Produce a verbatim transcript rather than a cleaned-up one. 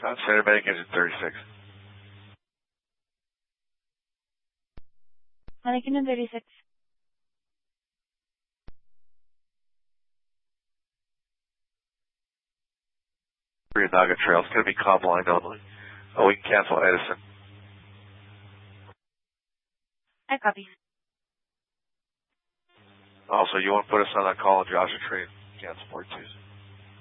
Uh, Center Bank engine thirty-six. Balikin ng thirty-six. Nugget Trail. It's going to be comp line only. Oh, we can cancel Edison. I copy. Also, you want to put us on that call and Joshua Tree. Cancel port twos.